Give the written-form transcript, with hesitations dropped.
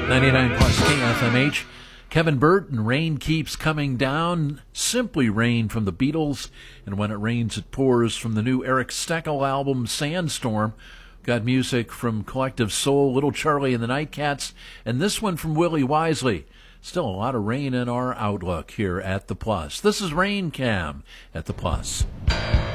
99 plus KFMH. Kevin Burt and Rain Keeps Coming Down. Simply Rain from the Beatles. And When It Rains, It Pours from the new Eric Steckel album, Sandstorm. Got music from Collective Soul, Little Charlie and the Nightcats, and this one from Willie Wisely. Still a lot of rain in our outlook here at The Plus. This is Rain Cam at The Plus.